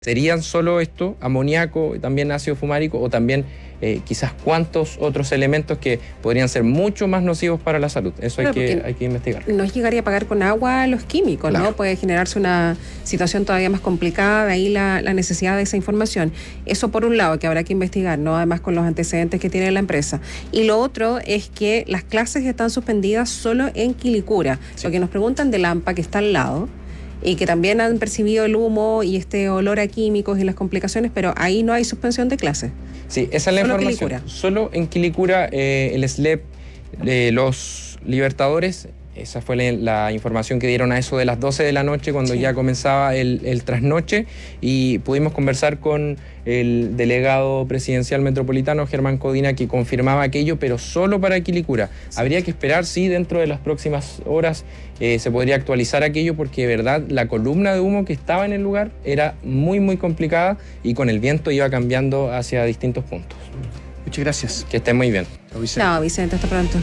¿Serían solo esto, amoníaco, también ácido fumárico, o también quizás cuántos otros elementos que podrían ser mucho más nocivos para la salud? Eso hay que investigar. No llegaría a pagar con agua los químicos, claro, ¿no? Puede generarse una situación todavía más complicada, de ahí la necesidad de esa información. Eso por un lado, que habrá que investigar, ¿no? Además con los antecedentes que tiene la empresa. Y lo otro es que las clases están suspendidas solo en Quilicura. Sí. Lo que nos preguntan del AMPA, que está al lado, y que también han percibido el humo y este olor a químicos y las complicaciones, pero ahí no hay suspensión de clases. Sí, esa es la información. Quilicura. Solo en Quilicura, el SLEP, los Libertadores, esa fue la información que dieron a eso de las 12 de la noche, cuando ya comenzaba el trasnoche, y pudimos conversar con el delegado presidencial metropolitano, Germán Codina, que confirmaba aquello, pero solo para Quilicura. Sí. Habría que esperar, sí, dentro de las próximas horas se podría actualizar aquello, porque de verdad la columna de humo que estaba en el lugar era muy, muy complicada, y con el viento iba cambiando hacia distintos puntos. Muchas gracias. Que estén muy bien. Chao, Vicente, hasta pronto.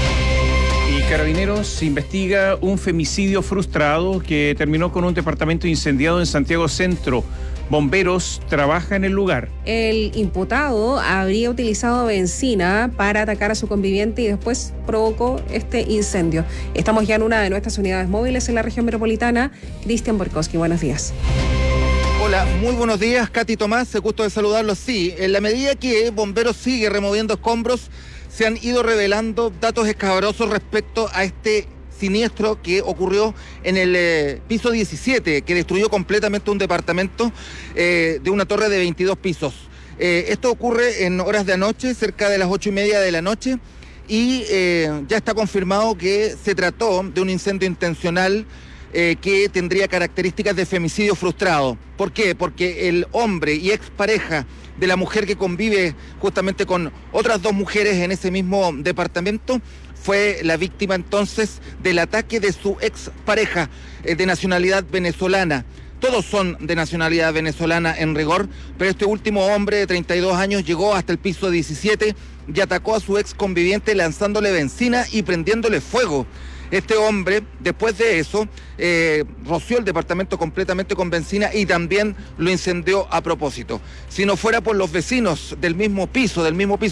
Y Carabineros investiga un femicidio frustrado que terminó con un departamento incendiado en Santiago Centro. Bomberos trabajan en el lugar. El imputado habría utilizado benzina para atacar a su conviviente y después provocó este incendio. Estamos ya en una de nuestras unidades móviles en la región metropolitana. Cristian Borkowski, buenos días. Hola, muy buenos días, Katy Tomás, gusto de saludarlos. Sí, en la medida que Bomberos sigue removiendo escombros, se han ido revelando datos escabrosos respecto a este siniestro que ocurrió en el piso 17, que destruyó completamente un departamento de una torre de 22 pisos. Esto ocurre en horas de anoche, cerca de las 8:30 de la noche, y ya está confirmado que se trató de un incendio intencional que tendría características de femicidio frustrado. ¿Por qué? Porque el hombre y expareja de la mujer que convive justamente con otras dos mujeres en ese mismo departamento fue la víctima entonces del ataque de su expareja de nacionalidad venezolana. Todos son de nacionalidad venezolana en rigor, pero este último hombre de 32 años llegó hasta el piso 17 y atacó a su ex conviviente lanzándole benzina y prendiéndole fuego. Este hombre, después de eso, roció el departamento completamente con benzina y también lo incendió a propósito. Si no fuera por los vecinos del mismo piso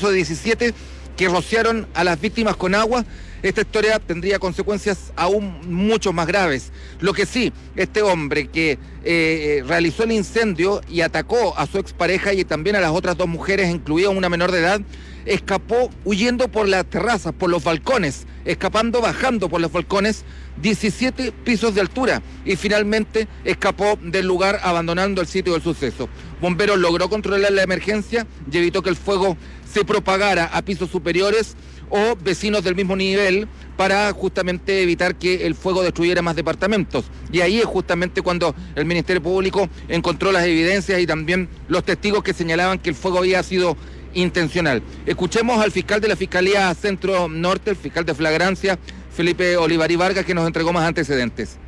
17, que rociaron a las víctimas con agua, esta historia tendría consecuencias aún mucho más graves. Lo que sí, este hombre que realizó el incendio y atacó a su expareja y también a las otras dos mujeres, incluida una menor de edad, escapó huyendo por las terrazas, por los balcones, bajando por los balcones, 17 pisos de altura, y finalmente escapó del lugar abandonando el sitio del suceso. Bomberos logró controlar la emergencia y evitó que el fuego se propagara a pisos superiores o vecinos del mismo nivel, para justamente evitar que el fuego destruyera más departamentos. Y ahí es justamente cuando el Ministerio Público encontró las evidencias y también los testigos que señalaban que el fuego había sido intencional. Escuchemos al fiscal de la Fiscalía Centro Norte, el fiscal de flagrancia, Felipe Olivarí Vargas, que nos entregó más antecedentes.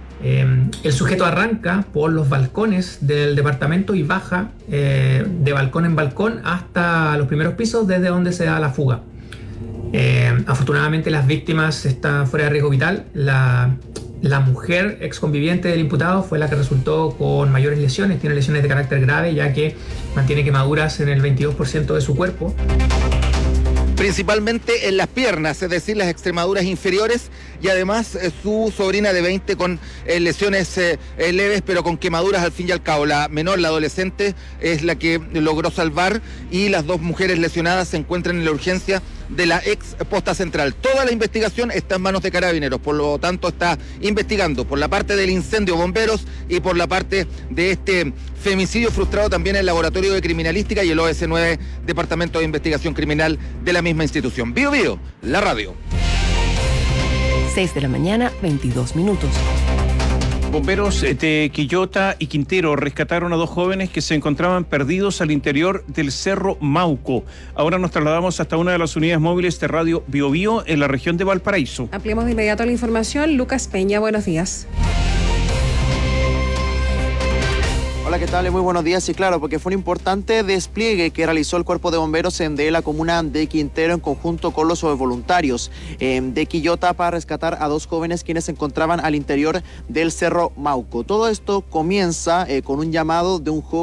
El sujeto arranca por los balcones del departamento y baja de balcón en balcón hasta los primeros pisos, desde donde se da la fuga. Afortunadamente las víctimas están fuera de riesgo vital. La mujer ex conviviente del imputado fue la que resultó con mayores lesiones, tiene lesiones de carácter grave, ya que mantiene quemaduras en el 22% de su cuerpo. Principalmente en las piernas, es decir, las extremaduras inferiores, y además su sobrina de 20 con lesiones leves, pero con quemaduras al fin y al cabo. La menor, la adolescente, es la que logró salvar, y las dos mujeres lesionadas se encuentran en la urgencia de la ex posta central. Toda la investigación está en manos de Carabineros, por lo tanto está investigando por la parte del incendio Bomberos y por la parte de este femicidio frustrado también el Laboratorio de Criminalística y el OS9, Departamento de Investigación Criminal de la misma institución. Bio Bio, la radio. 6 de la mañana, 22 minutos. Bomberos de Quillota y Quintero rescataron a dos jóvenes que se encontraban perdidos al interior del Cerro Mauco. Ahora nos trasladamos hasta una de las unidades móviles de Radio Bio Bio en la región de Valparaíso. Ampliamos de inmediato la información. Lucas Peña, buenos días. Hola, ¿qué tal? Muy buenos días. Sí, claro, porque fue un importante despliegue que realizó el Cuerpo de Bomberos de la comuna de Quintero en conjunto con los voluntarios de Quillota para rescatar a 2 jóvenes quienes se encontraban al interior del Cerro Mauco. Todo esto comienza con un llamado de un joven